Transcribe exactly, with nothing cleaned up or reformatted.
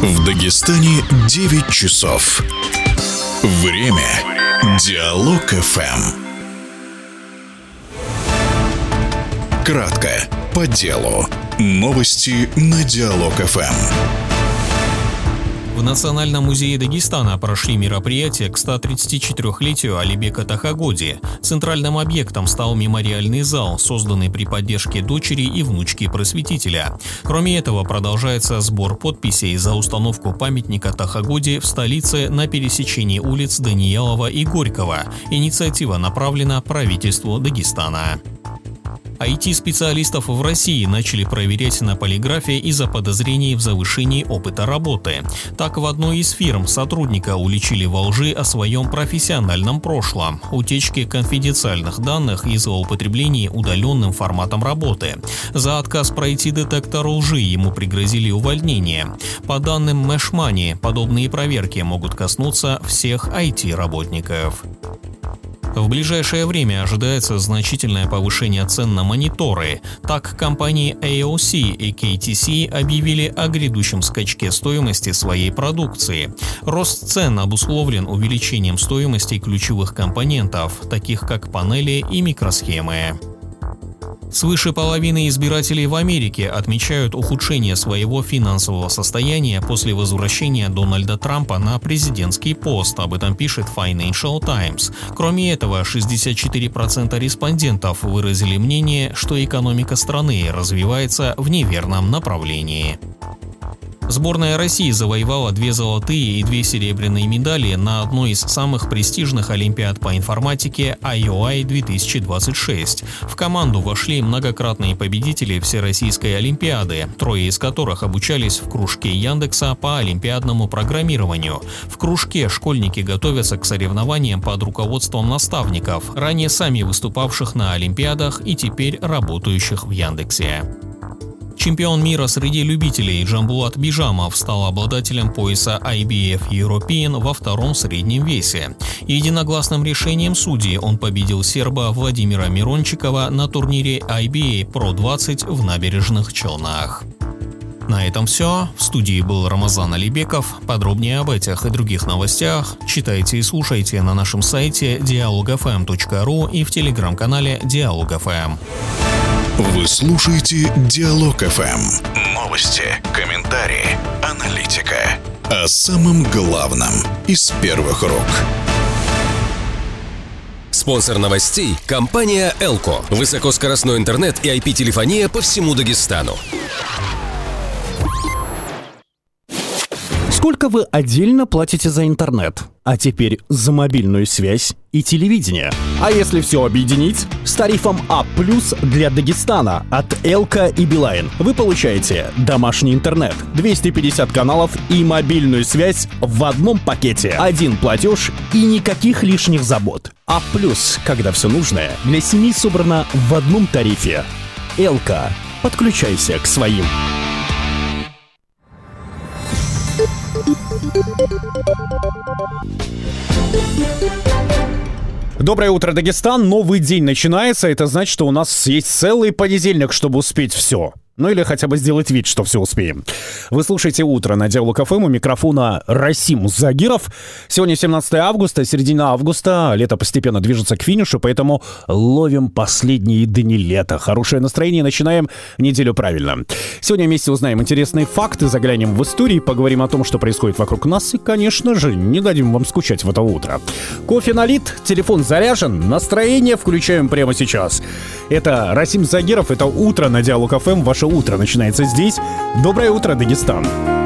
В Дагестане девять часов. Время Диалог эф эм. Кратко, по делу. Новости на Диалог эф эм. В Национальном музее Дагестана прошли мероприятия к ста тридцатичетырёхлетию Алибека Тохагоди. Центральным объектом стал мемориальный зал, созданный при поддержке дочери и внучки просветителя. Кроме этого, продолжается сбор подписей за установку памятника Тохагоди в столице на пересечении улиц Даниялова и Горького. Инициатива направлена правительству Дагестана. ай ти-специалистов в России начали проверять на полиграфе из-за подозрений в завышении опыта работы. Так, в одной из фирм сотрудника уличили во лжи о своем профессиональном прошлом, утечке конфиденциальных данных и злоупотреблении удаленным форматом работы. За отказ пройти детектор лжи ему пригрозили увольнение. По данным Mesh Money, подобные проверки могут коснуться всех ай ти-работников. В ближайшее время ожидается значительное повышение цен на мониторы. Так, компании эй о си и кей ти си объявили о грядущем скачке стоимости своей продукции. Рост цен обусловлен увеличением стоимости ключевых компонентов, таких как панели и микросхемы. Свыше половины избирателей в Америке отмечают ухудшение своего финансового состояния после возвращения Дональда Трампа на президентский пост, об этом пишет Financial Times. Кроме этого, шестьдесят четыре процента респондентов выразили мнение, что экономика страны развивается в неверном направлении. Сборная России завоевала две золотые и две серебряные медали на одной из самых престижных олимпиад по информатике ай о ай две тысячи двадцать шесть. В команду вошли многократные победители Всероссийской олимпиады, трое из которых обучались в кружке Яндекса по олимпиадному программированию. В кружке школьники готовятся к соревнованиям под руководством наставников, ранее сами выступавших на олимпиадах и теперь работающих в Яндексе. Чемпион мира среди любителей Джамбулат Бижамов стал обладателем пояса ай би эф European во втором среднем весе. Единогласным решением судей он победил серба Владимира Мирончикова на турнире ай би эй про двадцать в Набережных Челнах. На этом все. В студии был Рамазан Алибеков. Подробнее об этих и других новостях читайте и слушайте на нашем сайте диалог эф эм точка ру и в телеграм-канале Диалог эф эм. Вы слушаете Диалог эф эм. Новости, комментарии, аналитика. О самом главном из первых рук. Спонсор новостей – компания Elko. Высокоскоростной интернет и ай пи-телефония по всему Дагестану. Сколько вы отдельно платите за интернет? А теперь за мобильную связь и телевидение. А если все объединить? С тарифом А плюс для Дагестана от Элка и Билайн вы получаете домашний интернет, двести пятьдесят каналов и мобильную связь в одном пакете. Один платеж и никаких лишних забот. А плюс, когда все нужное для семьи собрано в одном тарифе. Элка. Подключайся к своим. Доброе утро, Дагестан. Новый день начинается. Это значит, что у нас есть целый понедельник, чтобы успеть все. Ну или хотя бы сделать вид, что все успеем. Вы слушаете «Утро» на Диалог эф эм. У микрофона Расим Загиров. Сегодня семнадцатое августа, середина августа. Лето постепенно движется к финишу, поэтому ловим последние дни лета. Хорошее настроение, начинаем неделю правильно. Сегодня вместе узнаем интересные факты, заглянем в историю, поговорим о том, что происходит вокруг нас и, конечно же, не дадим вам скучать в это утро. Кофе налит, телефон заряжен, настроение включаем прямо сейчас. Это Расим Загиров, это «Утро» на Диалог эф эм. Ваше утро начинается здесь. Доброе утро, Дагестан!